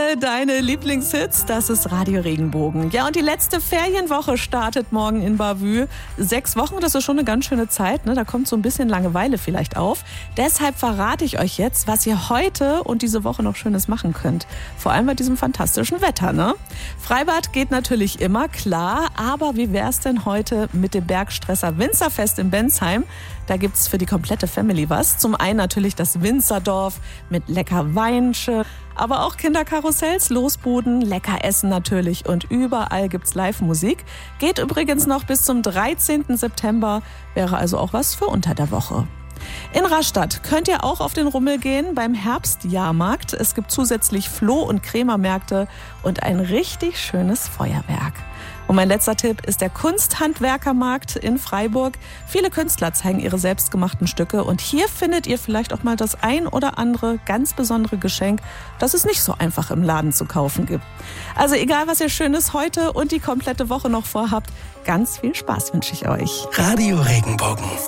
Alle deine Lieblingshits, das ist Radio Regenbogen. Ja, und die letzte Ferienwoche startet morgen in Bavü. 6 Wochen, das ist schon eine ganz schöne Zeit, ne? Da kommt so ein bisschen Langeweile vielleicht auf. Deshalb verrate ich euch jetzt, was ihr heute und diese Woche noch Schönes machen könnt. Vor allem bei diesem fantastischen Wetter, ne? Freibad geht natürlich immer, klar. Aber wie wär's denn heute mit dem Bergstresser Winzerfest in Bensheim? Da gibt's für die komplette Family was. Zum einen natürlich das Winzerdorf mit lecker Weinsche, aber auch Kinderkarussells, Losbuden, lecker Essen natürlich und überall gibt's Live-Musik. Geht übrigens noch bis zum 13. September, wäre also auch was für unter der Woche. In Rastatt könnt ihr auch auf den Rummel gehen beim Herbstjahrmarkt. Es gibt zusätzlich Floh- und Krämermärkte und ein richtig schönes Feuerwerk. Und mein letzter Tipp ist der Kunsthandwerkermarkt in Freiburg. Viele Künstler zeigen ihre selbstgemachten Stücke und hier findet ihr vielleicht auch mal das ein oder andere ganz besondere Geschenk, das es nicht so einfach im Laden zu kaufen gibt. Also egal, was ihr Schönes heute und die komplette Woche noch vorhabt, ganz viel Spaß wünsche ich euch. Radio Regenbogen.